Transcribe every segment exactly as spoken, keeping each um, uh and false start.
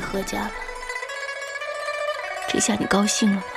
何家了。这下你高兴了吗？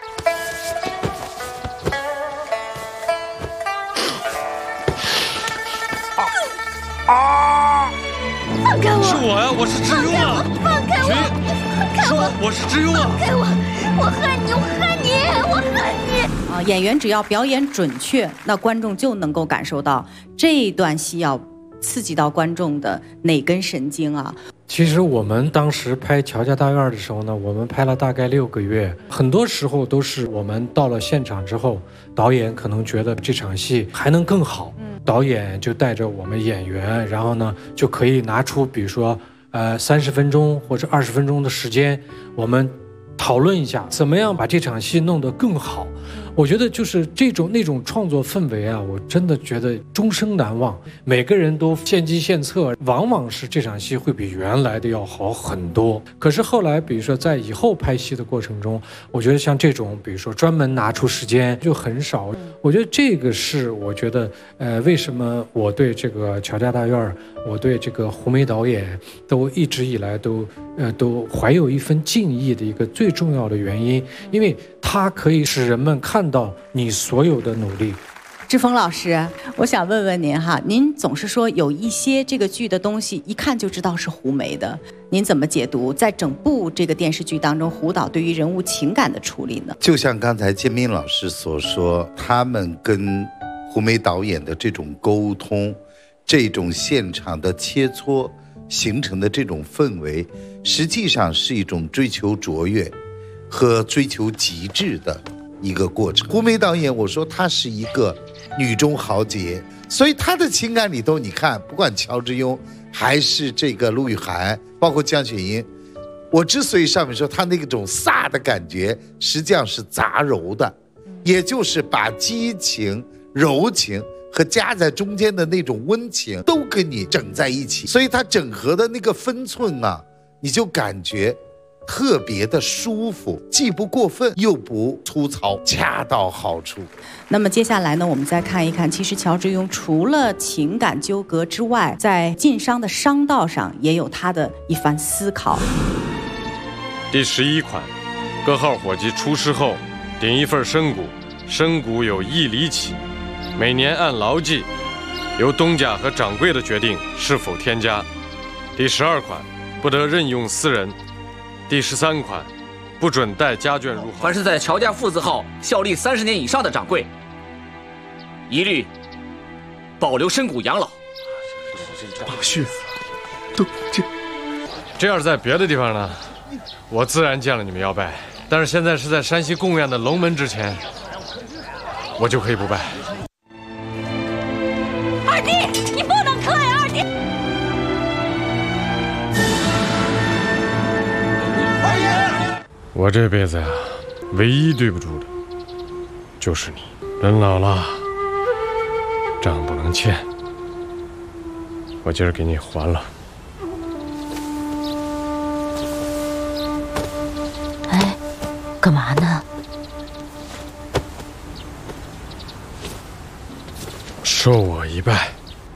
啊！ 放开我！ 是我呀，我是智庸啊！ 放开我！放开我！ 我是智庸啊！ 放开我！我恨你！我恨你！我恨你！ 啊，演员只要表演准确，那观众就能够感受到这一段戏要刺激到观众的哪根神经啊。 其实我们当时拍《乔家大院》的时候呢，我们拍了大概六个月，很多时候都是我们到了现场之后，导演可能觉得这场戏还能更好，嗯、导演就带着我们演员，然后呢就可以拿出比如说呃三十分钟或者二十分钟的时间，我们讨论一下怎么样把这场戏弄得更好。我觉得就是这种那种创作氛围啊，我真的觉得终生难忘。每个人都献计献策，往往是这场戏会比原来的要好很多。可是后来，比如说在以后拍戏的过程中，我觉得像这种，比如说专门拿出时间就很少。我觉得这个是我觉得，呃，为什么我对这个乔家大院，我对这个胡梅导演都一直以来都呃都怀有一份敬意的一个最重要的原因，因为它可以使人们看到你所有的努力。 志峰老师，我想问问您哈，您总是说有一些这个剧的东西一看就知道是胡梅的，您怎么解读在整部这个电视剧当中胡导对于人物情感的处理呢？ 就像刚才建斌老师所说，他们跟胡梅导演的这种沟通，这种现场的切磋形成的这种氛围，实际上是一种追求卓越和追求极致的一个过程。胡梅导演，我说他是一个女中豪杰，所以他的情感里头，你看，不管乔致庸还是这个陆羽涵，包括江雪英，我之所以上面说他那种飒的感觉，实际上是杂糅的，也就是把激情、柔情和夹在中间的那种温情都跟你整在一起，所以他整合的那个分寸啊，你就感觉特别的舒服，既不过分又不粗糙，恰到好处。 那么接下来呢，我们再看一看，其实乔致庸除了情感纠葛之外，在晋商的商道上也有他的一番思考。 第十一款，各号伙计出师后顶一份生谷，生谷有一厘起，每年按劳计，由东家和掌柜的决定是否添加。第十二款，不得任用私人。第十三款，不准带家眷入号。 凡是在乔家父子号效力三十年以上的掌柜，一律保留身骨养老。 宝旭，都这这要是在别的地方呢，我自然见了你们要拜。但是现在是在山西贡院的龙门之前，我就可以不拜。 二弟，你不能磕呀，二弟！ 我这辈子呀，唯一对不住的，就是你。人老了，账不能欠，我今儿给你还了。 哎，干嘛呢？ 受我一拜。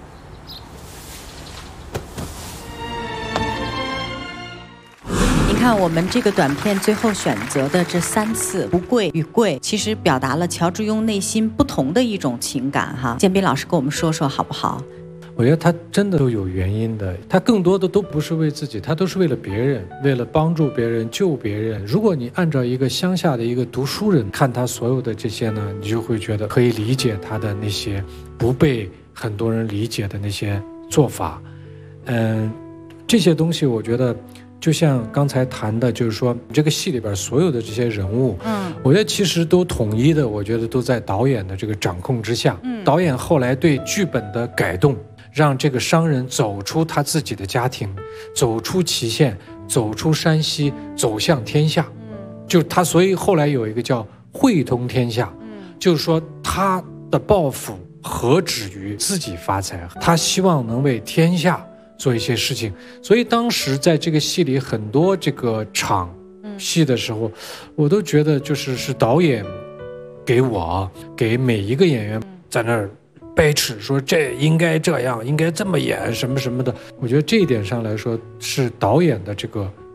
看我们这个短片最后选择的这三次不跪与跪，其实表达了乔致庸内心不同的一种情感哈。建斌老师跟我们说说好不好？ 我觉得他真的都有原因的，他更多的都不是为自己，他都是为了别人，为了帮助别人、救别人。如果你按照一个乡下的一个读书人看他所有的这些呢，你就会觉得可以理解他的那些不被很多人理解的那些做法。嗯，这些东西我觉得就像刚才谈的，就是说这个戏里边所有的这些人物，嗯，我觉得其实都统一的，我觉得都在导演的这个掌控之下。嗯，导演后来对剧本的改动，让这个商人走出他自己的家庭，走出祁县，走出山西，走向天下。嗯，就他，所以后来有一个叫汇通天下，嗯，就是说他的抱负何止于自己发财，他希望能为天下做一些事情。所以当时在这个戏里很多这个场戏的时候，我都觉得就是是导演给我给每一个演员在那儿掰扯，说这应该这样，应该这么演，什么什么的。我觉得这一点上来说，是导演的这个